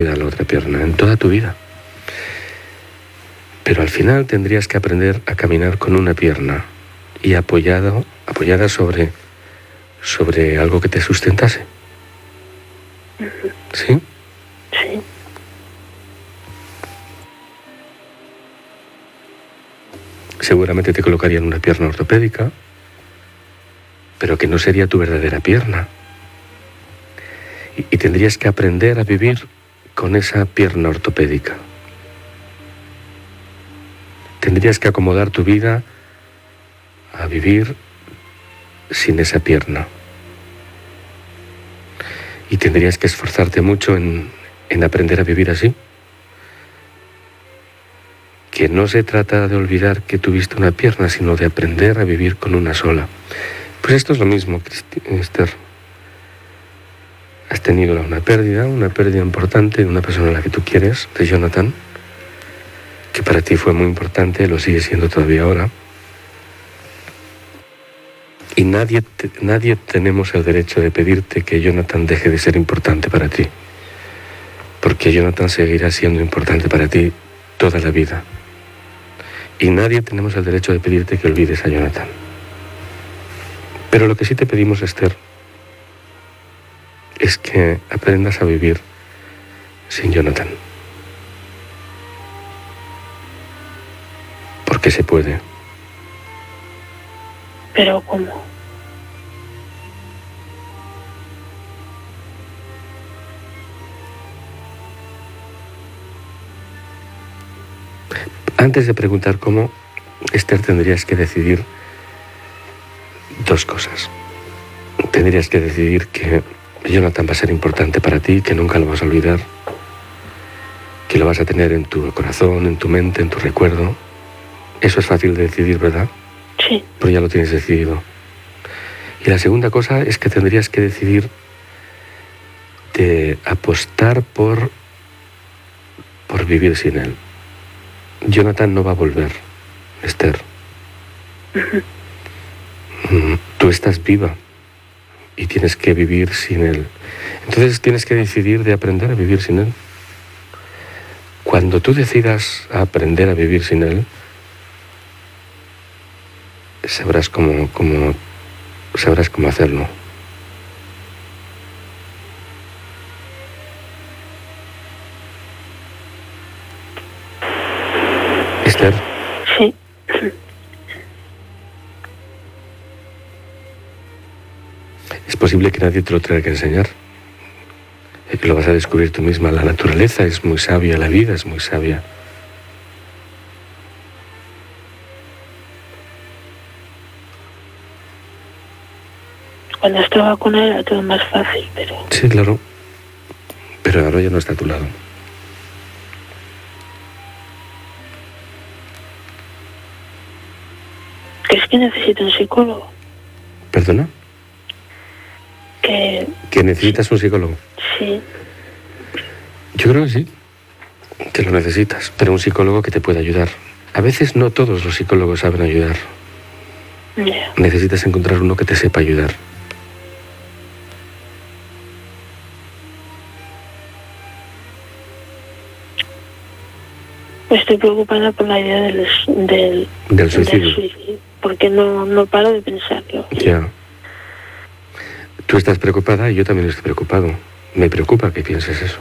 la otra pierna en toda tu vida. Pero al final tendrías que aprender a caminar con una pierna y apoyada sobre algo que te sustentase. ¿Sí? Sí. Seguramente te colocarían una pierna ortopédica, pero que no sería tu verdadera pierna. Y tendrías que aprender a vivir con esa pierna ortopédica. Tendrías que acomodar tu vida a vivir sin esa pierna. Y tendrías que esforzarte mucho en aprender a vivir así. Que no se trata de olvidar que tuviste una pierna, sino de aprender a vivir con una sola. Pues esto es lo mismo, Esther. Has tenido una pérdida importante de una persona a la que tú quieres, de Jonathan, que para ti fue muy importante, lo sigue siendo todavía ahora. Y nadie tenemos el derecho de pedirte que Jonathan deje de ser importante para ti, porque Jonathan seguirá siendo importante para ti toda la vida. Y nadie tenemos el derecho de pedirte que olvides a Jonathan. Pero lo que sí te pedimos, Esther, es que aprendas a vivir sin Jonathan. Porque se puede. ¿Pero cómo? Antes de preguntar cómo, Esther, tendrías que decidir dos cosas. Tendrías que decidir que Jonathan va a ser importante para ti, que nunca lo vas a olvidar, que lo vas a tener en tu corazón, en tu mente, en tu recuerdo. Eso es fácil de decidir, ¿verdad? Sí. Pero ya lo tienes decidido. Y la segunda cosa es que tendrías que decidir de apostar por vivir sin él. Jonathan no va a volver, Esther. Tú estás viva y tienes que vivir sin él. Entonces tienes que decidir de aprender a vivir sin él. Cuando tú decidas aprender a vivir sin él, sabrás cómo hacerlo. Esther. Sí. Es posible que nadie te lo tenga que enseñar. Lo vas a descubrir tú misma. La naturaleza es muy sabia, la vida es muy sabia. Cuando estaba con él era todo más fácil, pero... Sí, claro. Pero ahora ya no está a tu lado. ¿Crees que necesito un psicólogo? ¿Perdona? ¿Que necesitas un psicólogo? Sí. Yo creo que sí, que lo necesitas, pero un psicólogo que te pueda ayudar. A veces no todos los psicólogos saben ayudar. Yeah. Necesitas encontrar uno que te sepa ayudar. Estoy preocupada por la idea del suicidio. Porque no paro de pensarlo. Ya. Tú estás preocupada y yo también estoy preocupado. Me preocupa que pienses eso.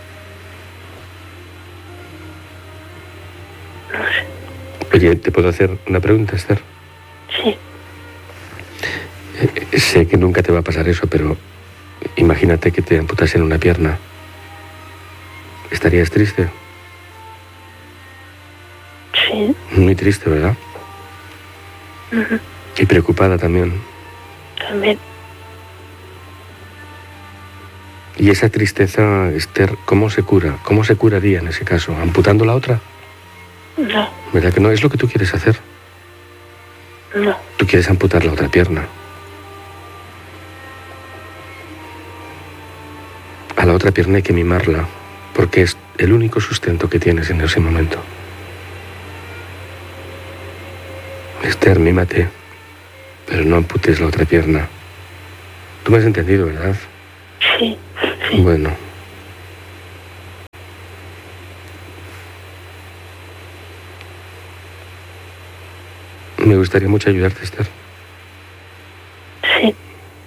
No sé. Oye, ¿te puedo hacer una pregunta, Esther? Sí. Sé que nunca te va a pasar eso, pero imagínate que te amputasen una pierna. ¿Estarías triste? Sí. Muy triste, ¿verdad? Uh-huh. Y preocupada también. También. Y esa tristeza, Esther, ¿cómo se cura? ¿Cómo se curaría en ese caso? ¿Amputando la otra? No. ¿Verdad que no es lo que tú quieres hacer? No. Tú quieres amputar la otra pierna. A la otra pierna hay que mimarla, porque es el único sustento que tienes en ese momento. Esther, mímate, pero no amputes la otra pierna. Tú me has entendido, ¿verdad? Sí. Bueno. Me gustaría mucho ayudarte, Esther. Sí.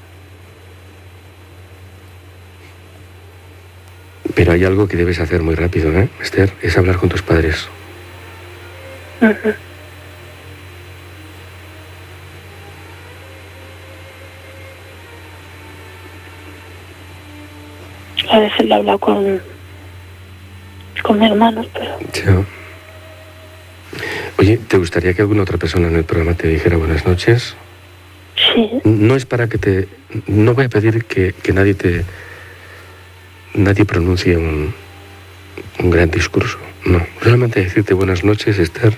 Pero hay algo que debes hacer muy rápido, Esther, es hablar con tus padres. Ujú. A veces lo he hablado con mis hermanos, pero... Ya. Oye, ¿te gustaría que alguna otra persona en el programa te dijera buenas noches? Sí. No es para que te... No voy a pedir que nadie pronuncie un gran discurso. No, solamente decirte buenas noches, Esther.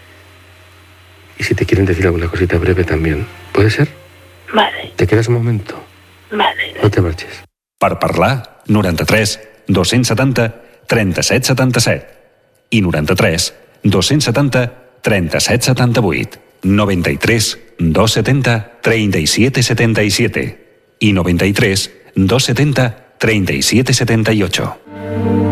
Y si te quieren decir alguna cosita breve también. ¿Puede ser? Vale. ¿Te quedas un momento? Vale. No te marches. Per parlar, 93 270 37 77 i 93 270 37 78, 93 270 37 77 i 93 270 37 78.